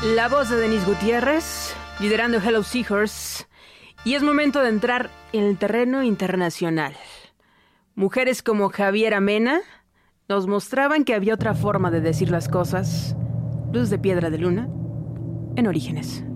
La voz de Denise Gutiérrez, liderando Hello Seahorse. Y es momento de entrar en el terreno internacional. Mujeres como Javiera Mena nos mostraban que había otra forma de decir las cosas. Luz de Piedra de Luna, en Orígenes.